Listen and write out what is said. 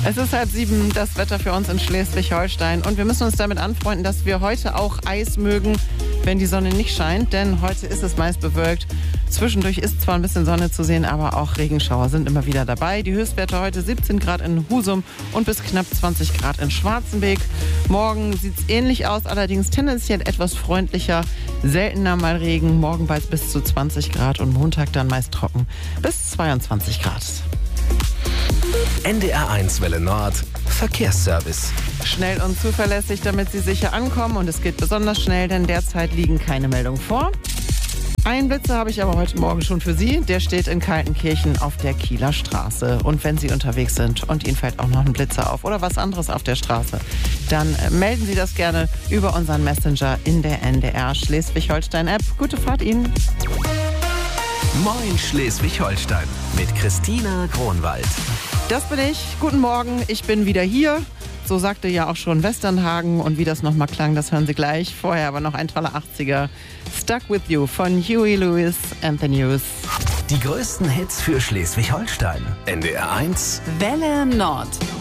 Es ist 6:30, das Wetter für uns in Schleswig-Holstein. Und wir müssen uns damit anfreunden, dass wir heute auch Eis mögen, wenn die Sonne nicht scheint. Denn heute ist es meist bewölkt. Zwischendurch ist zwar ein bisschen Sonne zu sehen, aber auch Regenschauer sind immer wieder dabei. Die Höchstwerte heute 17 Grad in Husum und bis knapp 20 Grad in Schwarzenbeek. Morgen sieht es ähnlich aus, allerdings tendenziell etwas freundlicher. Seltener mal Regen, morgen bald bis zu 20 Grad und Montag dann meist trocken bis 22 Grad. NDR1 Welle Nord, Verkehrsservice. Schnell und zuverlässig, damit Sie sicher ankommen. Und es geht besonders schnell, denn derzeit liegen keine Meldungen vor. Einen Blitzer habe ich aber heute Morgen schon für Sie. Der steht in Kaltenkirchen auf der Kieler Straße. Und wenn Sie unterwegs sind und Ihnen fällt auch noch ein Blitzer auf oder was anderes auf der Straße, dann melden Sie das gerne über unseren Messenger in der NDR Schleswig-Holstein-App. Gute Fahrt Ihnen. Moin Schleswig-Holstein mit Christina Kronwald. Das bin ich. Guten Morgen, ich bin wieder hier. So sagte ja auch schon Westernhagen. Und wie das nochmal klang, das hören Sie gleich. Vorher aber noch ein toller 80er. Stuck With You von Huey Lewis and the News. Die größten Hits für Schleswig-Holstein. NDR1 Welle Nord.